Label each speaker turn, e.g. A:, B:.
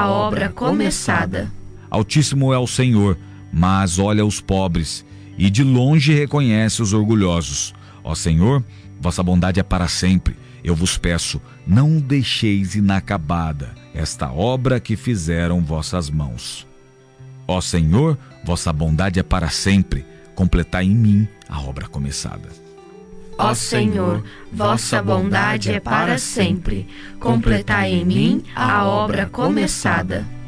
A: a obra começada.
B: Altíssimo é o Senhor, mas olha os pobres, e de longe reconhece os orgulhosos. Ó Senhor, vossa bondade é para sempre. Eu vos peço, não deixeis inacabada esta obra que fizeram vossas mãos. Ó Senhor, vossa bondade é para sempre. Completai em mim a obra começada.
A: Ó Senhor, vossa bondade é para sempre. Completai em mim a obra começada.